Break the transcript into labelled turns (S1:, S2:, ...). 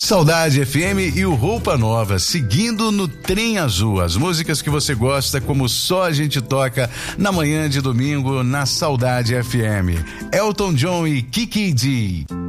S1: Saudade FM e o Roupa Nova, seguindo no Trem Azul. As músicas que você gosta, como só a gente toca na manhã de domingo na Saudade FM. Elton John e Kiki D.